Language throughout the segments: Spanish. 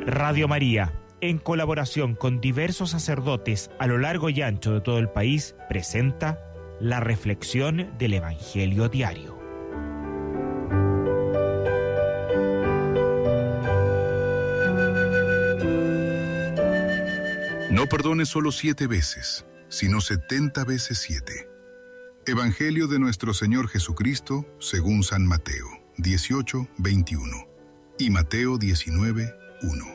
Radio María, en colaboración con diversos sacerdotes a lo largo y ancho de todo el país, presenta la reflexión del Evangelio diario. No perdones solo 7 veces, sino 70 veces 7. Evangelio de nuestro Señor Jesucristo, según San Mateo, 18:21, y Mateo 19:1.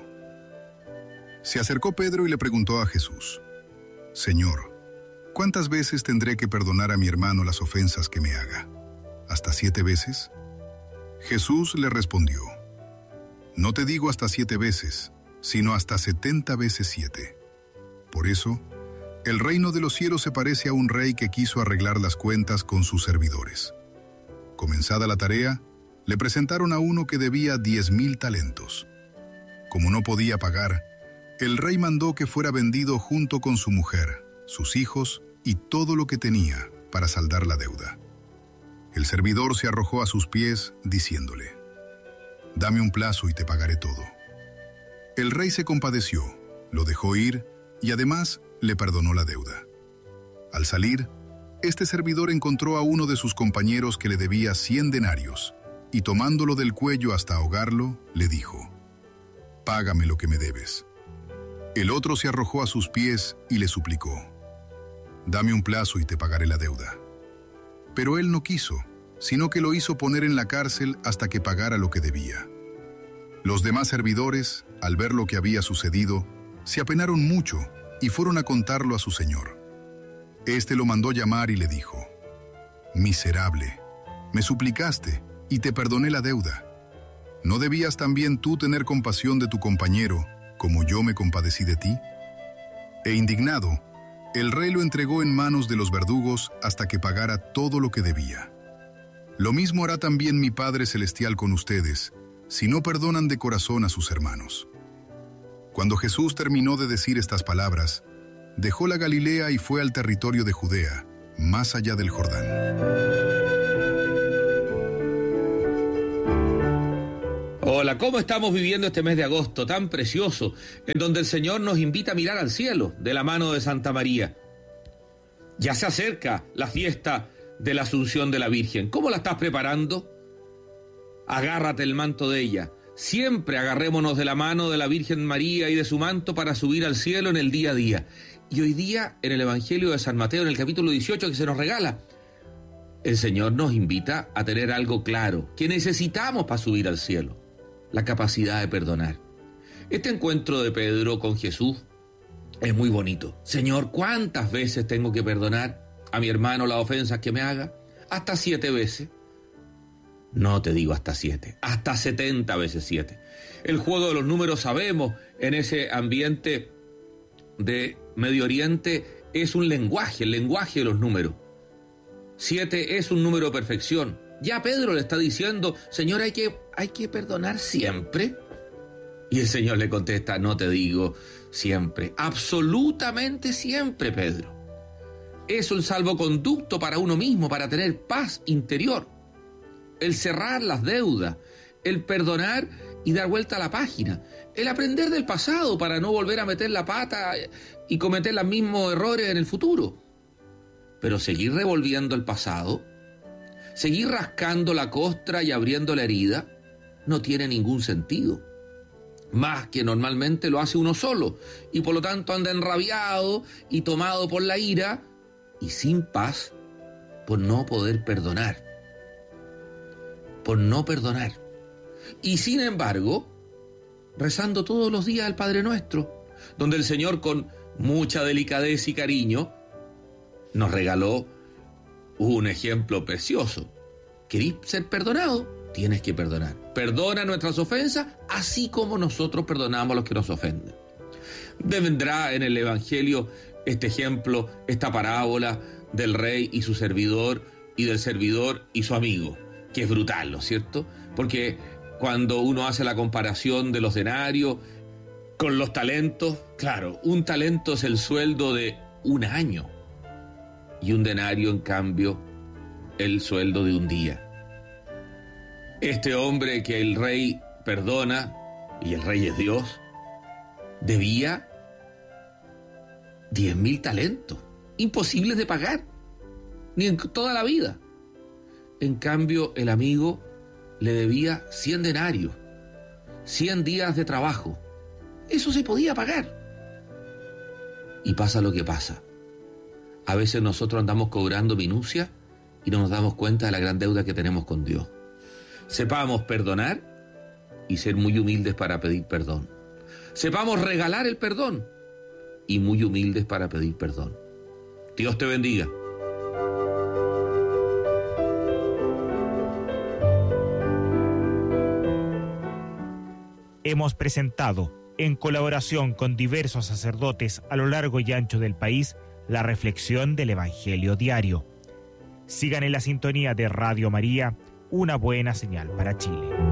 Se acercó Pedro y le preguntó a Jesús: Señor, ¿cuántas veces tendré que perdonar a mi hermano las ofensas que me haga? ¿Hasta 7 veces? Jesús le respondió: No te digo hasta 7 veces, sino hasta 70 veces 7. Por eso, el reino de los cielos se parece a un rey que quiso arreglar las cuentas con sus servidores. Comenzada la tarea, le presentaron a uno que debía 10,000 talentos. Como no podía pagar, el rey mandó que fuera vendido junto con su mujer, sus hijos y todo lo que tenía para saldar la deuda. El servidor se arrojó a sus pies, diciéndole: Dame un plazo y te pagaré todo. El rey se compadeció, lo dejó ir y además le perdonó la deuda. Al salir, este servidor encontró a uno de sus compañeros que le debía 100 denarios y tomándolo del cuello hasta ahogarlo, le dijo: Págame lo que me debes. El otro se arrojó a sus pies y le suplicó: Dame un plazo y te pagaré la deuda. Pero él no quiso, sino que lo hizo poner en la cárcel hasta que pagara lo que debía. Los demás servidores, al ver lo que había sucedido, se apenaron mucho y fueron a contarlo a su señor. Este lo mandó llamar y le dijo: Miserable, me suplicaste y te perdoné la deuda. ¿No debías también tú tener compasión de tu compañero, como yo me compadecí de ti? E indignado, el rey lo entregó en manos de los verdugos hasta que pagara todo lo que debía. Lo mismo hará también mi Padre Celestial con ustedes, si no perdonan de corazón a sus hermanos. Cuando Jesús terminó de decir estas palabras, dejó la Galilea y fue al territorio de Judea, más allá del Jordán. Hola, ¿cómo estamos viviendo este mes de agosto tan precioso, en donde el Señor nos invita a mirar al cielo de la mano de Santa María? Ya se acerca la fiesta de la Asunción de la Virgen. ¿Cómo la estás preparando? Agárrate el manto de ella. Siempre agarrémonos de la mano de la Virgen María y de su manto para subir al cielo en el día a día. Y hoy día, en el Evangelio de San Mateo, en el capítulo 18 que se nos regala, el Señor nos invita a tener algo claro, que necesitamos para subir al cielo: la capacidad de perdonar. Este encuentro de Pedro con Jesús es muy bonito. Señor, ¿cuántas veces tengo que perdonar a mi hermano las ofensas que me haga? Hasta 7 veces. No te digo hasta 7, hasta 70 veces 7. El juego de los números, sabemos, en ese ambiente de Medio Oriente, es un lenguaje, el lenguaje de los números. 7 es un número de perfección. Ya Pedro le está diciendo: Señor, hay que perdonar siempre. Y el Señor le contesta: no te digo siempre, absolutamente siempre, Pedro. Es un salvoconducto para uno mismo, para tener paz interior. El cerrar las deudas, el perdonar y dar vuelta a la página, el aprender del pasado para no volver a meter la pata y cometer los mismos errores en el futuro. Pero seguir revolviendo el pasado, seguir rascando la costra y abriendo la herida, no tiene ningún sentido. Más que normalmente lo hace uno solo, y por lo tanto anda enrabiado y tomado por la ira y sin paz por no poder perdonar. Por no perdonar. Y sin embargo, rezando todos los días el Padre Nuestro, donde el Señor, con mucha delicadeza y cariño, nos regaló un ejemplo precioso. ¿Querís ser perdonado? Tienes que perdonar. Perdona nuestras ofensas, así como nosotros perdonamos a los que nos ofenden. Vendrá en el Evangelio este ejemplo, esta parábola del rey y su servidor, y del servidor y su amigo, que es brutal, ¿no es cierto? Porque cuando uno hace la comparación de los denarios con los talentos, claro, un talento es el sueldo de un año, y un denario, en cambio, el sueldo de un día. Este hombre que el rey perdona, y el rey es Dios, debía 10.000 talentos, imposibles de pagar, ni en toda la vida. En cambio, el amigo le debía 100 denarios, 100 días de trabajo. Eso se podía pagar. Y pasa lo que pasa. A veces nosotros andamos cobrando minucias y no nos damos cuenta de la gran deuda que tenemos con Dios. Sepamos perdonar y ser muy humildes para pedir perdón. Sepamos regalar el perdón y muy humildes para pedir perdón. Dios te bendiga. Hemos presentado, en colaboración con diversos sacerdotes a lo largo y ancho del país, la reflexión del Evangelio Diario. Sigan en la sintonía de Radio María, una buena señal para Chile.